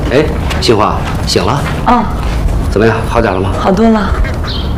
哎，杏花醒了？ 啊， 怎么样？好点了吗？ 好多了。